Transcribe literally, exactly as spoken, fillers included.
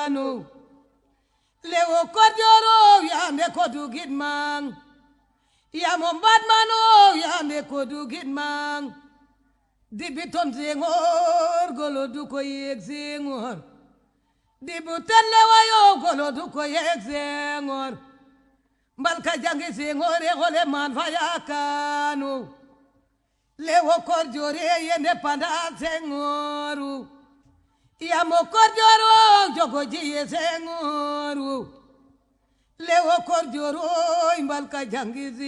kanu lewo kodjoro yambe kodu gidmang yamo badmano yambe kodu gidmang dibiton zengor golo du ko yek zengor dibutan lewayo golo du ko yek zengor mbalka jangi zengor e gole man faya kanu lewo kodjore yende panda zengoru yamo kodjoro jogo jiye zengoru lewo kodjoro mbalka jangi